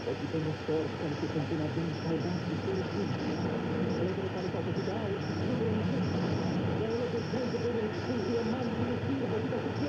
Oggi sono storta anche con una vita e batti solo qui. Alegre caricato di dai, libero in tutti. Lei lo che sente bene scusi, amanti, sirvo, di da